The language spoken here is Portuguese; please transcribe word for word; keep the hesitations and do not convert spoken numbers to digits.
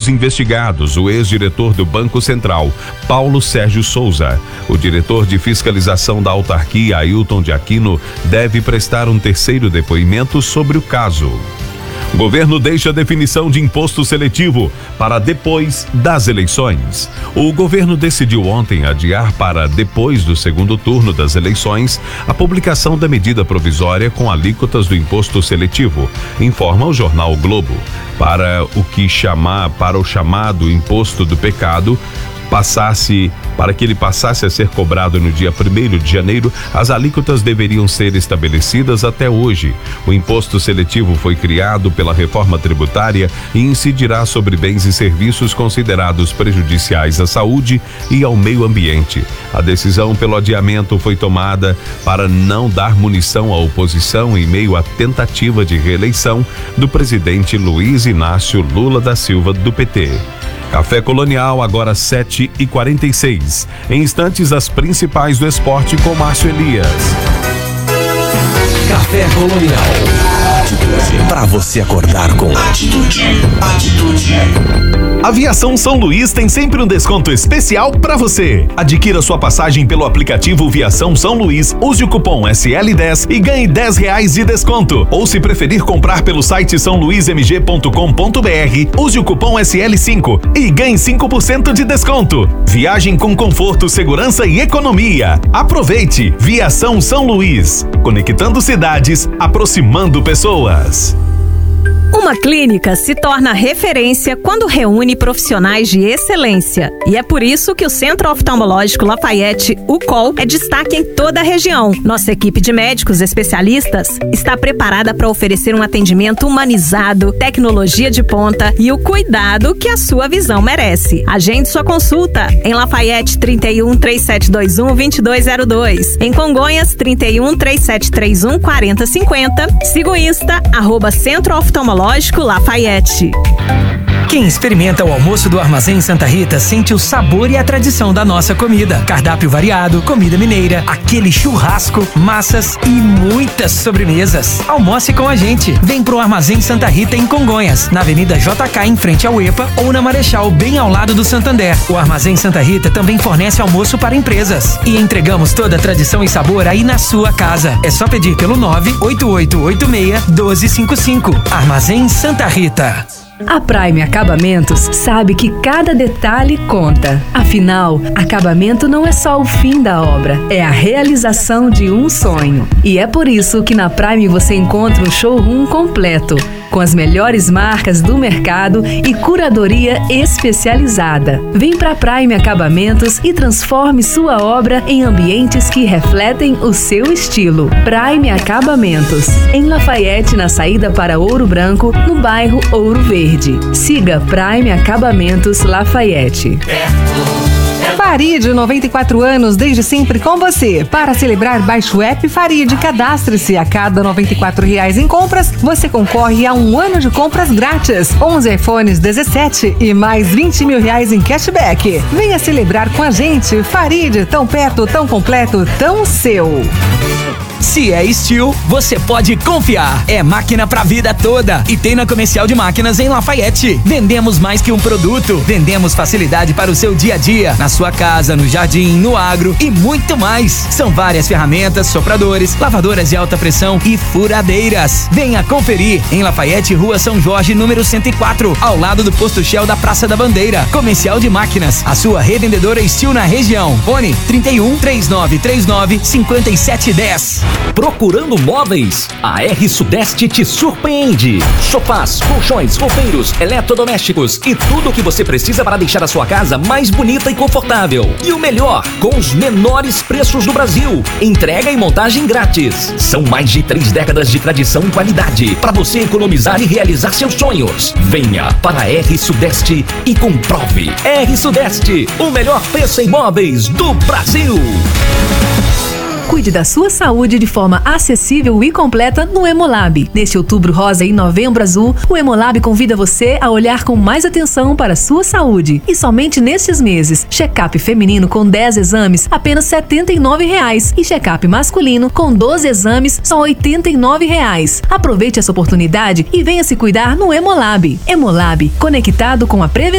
investigados o ex-diretor do Banco Central, Paulo Sérgio Souza. O diretor de fiscalização da autarquia, Ailton de Aquino, deve prestar um terceiro depoimento sobre o caso. O governo deixa a definição de imposto seletivo para depois das eleições. O governo decidiu ontem adiar para depois do segundo turno das eleições a publicação da medida provisória com alíquotas do imposto seletivo, informa o jornal o Globo. Para o que chamar, para o chamado imposto do pecado, passasse, para que ele passasse a ser cobrado no dia primeiro de janeiro, as alíquotas deveriam ser estabelecidas até hoje. O imposto seletivo foi criado pela reforma tributária e incidirá sobre bens e serviços considerados prejudiciais à saúde e ao meio ambiente. A decisão pelo adiamento foi tomada para não dar munição à oposição em meio à tentativa de reeleição do presidente Luiz Inácio Lula da Silva, do P T. Café Colonial, agora sete e quarenta e seis. Em instantes, as principais do esporte com Márcio Elias. Café Colonial. Atitude. Pra você acordar com atitude. Atitude. Aviação São Luís tem sempre um desconto especial para você. Adquira sua passagem pelo aplicativo Viação São Luís, use o cupom S L dez e ganhe dez reais de desconto. Ou se preferir comprar pelo site são luís m g ponto com ponto b r, use o cupom S L cinco e ganhe cinco por cento de desconto. Viagem com conforto, segurança e economia. Aproveite! Viação São Luís, conectando cidades, aproximando pessoas. Uma clínica se torna referência quando reúne profissionais de excelência. E é por isso que o Centro Oftalmológico Lafayette, o C O L, é destaque em toda a região. Nossa equipe de médicos especialistas está preparada para oferecer um atendimento humanizado, tecnologia de ponta e o cuidado que a sua visão merece. Agende sua consulta em Lafayette trinta e um, três sete dois um, dois dois zero dois. Em Congonhas trinta e um, três sete três um, quatro zero cinco zero. Siga o Insta, arroba Centro Oftalmológico Lafayette. Quem experimenta o almoço do Armazém Santa Rita sente o sabor e a tradição da nossa comida. Cardápio variado, comida mineira, aquele churrasco, massas e muitas sobremesas. Almoce com a gente. Vem pro Armazém Santa Rita em Congonhas, na Avenida J K em frente ao EPA ou na Marechal, bem ao lado do Santander. O Armazém Santa Rita também fornece almoço para empresas. E entregamos toda a tradição e sabor aí na sua casa. É só pedir pelo nove oito oito oito seis, um dois cinco cinco. Armazém Santa Rita. A Prime Acabamentos sabe que cada detalhe conta. Afinal, acabamento não é só o fim da obra, é a realização de um sonho. E é por isso que na Prime você encontra um showroom completo, com as melhores marcas do mercado e curadoria especializada. Vem pra Prime Acabamentos e transforme sua obra em ambientes que refletem o seu estilo. Prime Acabamentos, em Lafayette, na saída para Ouro Branco, no bairro Ouro Verde. Siga Prime Acabamentos Lafayette. Farid, noventa e quatro anos, desde sempre com você. Para celebrar, baixe o app Farid, cadastre-se. A cada noventa e quatro reais em compras, você concorre a um ano de compras grátis, onze iPhones dezessete e mais vinte mil reais em cashback. Venha celebrar com a gente. Farid, tão perto, tão completo, tão seu. Se é Steel, você pode confiar. É máquina pra vida toda. E tem na Comercial de Máquinas em Lafayette. Vendemos mais que um produto. Vendemos facilidade para o seu dia a dia. Na sua casa, no jardim, no agro e muito mais. São várias ferramentas, sopradores, lavadoras de alta pressão e furadeiras. Venha conferir em Lafayette, Rua São Jorge, número cento e quatro, ao lado do Posto Shell da Praça da Bandeira. Comercial de Máquinas, a sua revendedora Steel na região. Fone trinta e um, três nove três nove, cinco sete um zero. Procurando móveis? A R Sudeste te surpreende. Sofás, colchões, roupeiros, eletrodomésticos e tudo o que você precisa para deixar a sua casa mais bonita e confortável. E o melhor, com os menores preços do Brasil. Entrega e montagem grátis. São mais de três décadas de tradição e qualidade para você economizar e realizar seus sonhos. Venha para a R Sudeste e comprove. R Sudeste, o melhor preço em móveis do Brasil. Cuide da sua saúde de forma acessível e completa no Hemolab. Neste outubro rosa e novembro azul, o Hemolab convida você a olhar com mais atenção para a sua saúde. E somente nestes meses, check-up feminino com dez exames, apenas setenta e nove reais. E check-up masculino com doze exames, só oitenta e nove reais. Aproveite essa oportunidade e venha se cuidar no Hemolab. Hemolab, conectado com a prevenção.